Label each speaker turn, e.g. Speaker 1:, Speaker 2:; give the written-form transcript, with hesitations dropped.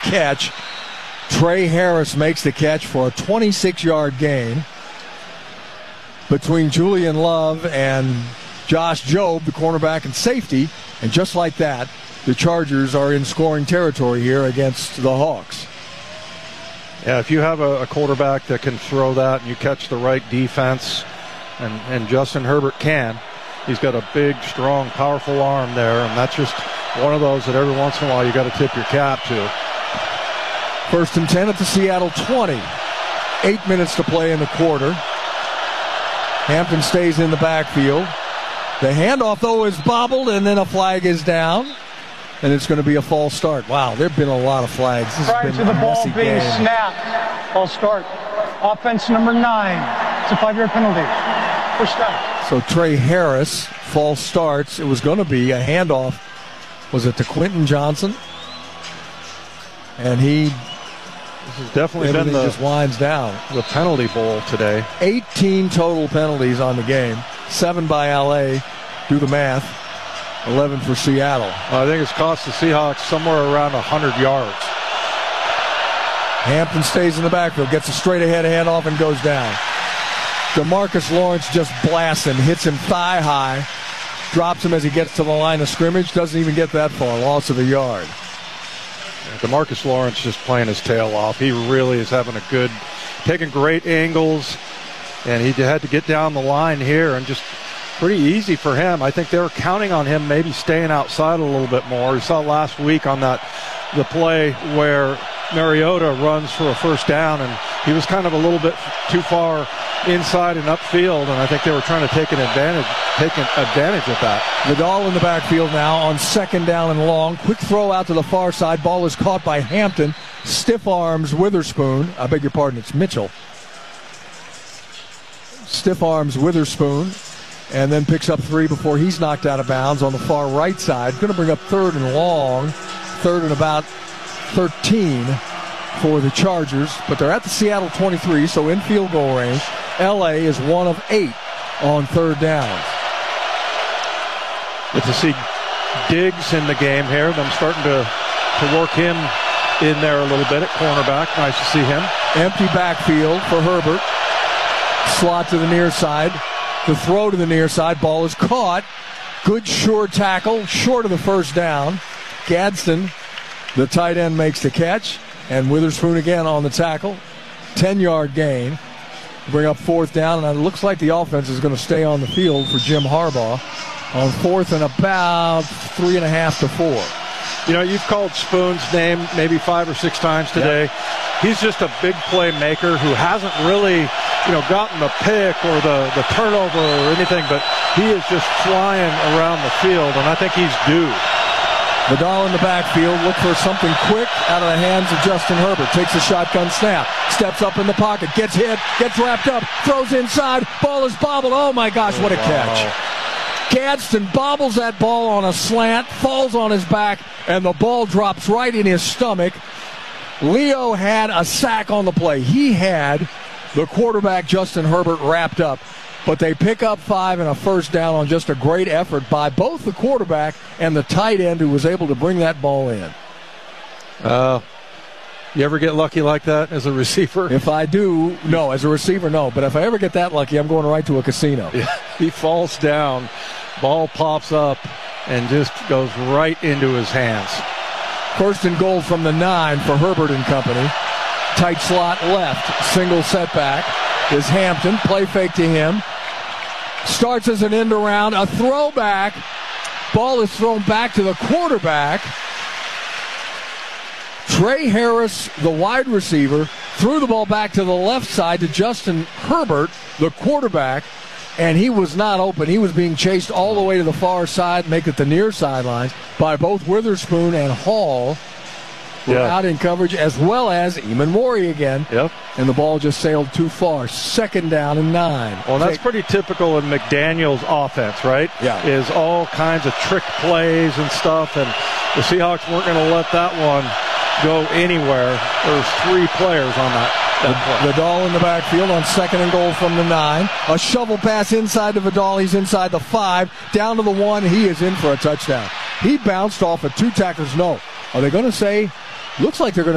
Speaker 1: catch. Trey Harris makes the catch for a 26-yard gain between Julian Love and Josh Jobe, the cornerback and safety. And just like that, the Chargers are in scoring territory here against the Hawks.
Speaker 2: Yeah, if you have a quarterback that can throw that and you catch the right defense, and Justin Herbert can, he's got a big, strong, powerful arm there, and that's just one of those that every once in a while you got to tip your cap to.
Speaker 1: 1st and 10 at the Seattle 20. 8 minutes to play in the quarter. Hampton stays in the backfield. The handoff, though, is bobbled, and then a flag is down. And it's going to be a false start. Wow, there have been a lot of flags. This
Speaker 3: Prior
Speaker 1: has been
Speaker 3: to the
Speaker 1: a
Speaker 3: ball
Speaker 1: messy
Speaker 3: being
Speaker 1: game.
Speaker 3: snapped, false start. Offense number 9. It's a 5-yard penalty. First down.
Speaker 1: So Trey Harris, false starts. It was going to be a handoff. Was it to Quentin Johnson? And this
Speaker 2: has definitely been
Speaker 1: just winds down.
Speaker 2: The penalty bowl today.
Speaker 1: 18 total penalties on the game. 7 by LA. Do the math. 11 for Seattle.
Speaker 2: I think it's cost the Seahawks somewhere around 100 yards.
Speaker 1: Hampton stays in the backfield, gets a straight ahead handoff and goes down. DeMarcus Lawrence just blasts him, hits him thigh high, drops him as he gets to the line of scrimmage, doesn't even get that far, loss of a yard.
Speaker 2: DeMarcus Lawrence just playing his tail off. He really is having taking great angles, and he had to get down the line here, and just pretty easy for him. I think they were counting on him maybe staying outside a little bit more. We saw last week on the play where Mariota runs for a first down, and he was kind of a little bit too far inside and upfield, and I think they were trying to take advantage of that.
Speaker 1: Vidal in the backfield now on 2nd down and long. Quick throw out to the far side. Ball is caught by Hampton. Stiff arms Witherspoon. I beg your pardon, it's Mitchell. Stiff arms Witherspoon, and then picks up 3 before he's knocked out of bounds on the far right side. Going to bring up 3rd and long. 3rd and about 13 for the Chargers, but they're at the Seattle 23, so in field goal range. LA is 1 of 8 on 3rd downs.
Speaker 2: Good to see Diggs in the game here. Them starting to work him in there a little bit at cornerback. Nice to see him.
Speaker 1: Empty backfield for Herbert. Slot to the near side. The throw to the near side. Ball is caught. Good sure tackle. Short of the first down. Gadsden, the tight end, makes the catch. And Witherspoon again on the tackle. 10-yard gain. Bring up 4th down. And it looks like the offense is going to stay on the field for Jim Harbaugh on 4th and about 3.5 to 4.
Speaker 2: You know, you've called Spoon's name maybe 5 or 6 times today. Yep. He's just a big playmaker who hasn't really, gotten the pick or the turnover or anything, but he is just flying around the field, and I think he's due.
Speaker 1: Vidal in the backfield, look for something quick out of the hands of Justin Herbert. Takes a shotgun snap, steps up in the pocket, gets hit, gets wrapped up, throws inside, ball is bobbled. Oh my gosh, what a catch. Gadsden bobbles that ball on a slant, falls on his back, and the ball drops right in his stomach. Leo had a sack on the play. He had the quarterback, Justin Herbert, wrapped up. But they pick up 5 and a first down on just a great effort by both the quarterback and the tight end who was able to bring that ball in.
Speaker 2: You ever get lucky like that as a receiver?
Speaker 1: If I do, no. As a receiver, no. But if I ever get that lucky, I'm going right to a casino.
Speaker 2: Yeah, he falls down, ball pops up, and just goes right into his hands.
Speaker 1: 1st and goal from the 9 for Herbert and company. Tight slot left. Single setback is Hampton. Play fake to him. Starts as an end around. A throwback. Ball is thrown back to the quarterback. Trey Harris, the wide receiver, threw the ball back to the left side to Justin Herbert, the quarterback, and he was not open. He was being chased all the way to the far side, make it the near sidelines, by both Witherspoon and Hall. Out in coverage, as well as Eamon Morey again.
Speaker 2: Yep.
Speaker 1: And the ball just sailed too far. 2nd down and 9.
Speaker 2: Well, that's pretty typical in McDaniel's offense, right?
Speaker 1: Yeah.
Speaker 2: Is all kinds of trick plays and stuff, and the Seahawks weren't going to let that one go anywhere. There's 3 players on that play.
Speaker 1: Vidal in the backfield on 2nd and goal from the 9. A shovel pass inside to Vidal. He's inside the 5. Down to the 1. He is in for a touchdown. He bounced off of 2 tacklers. No. Are they going to say... Looks like they're going to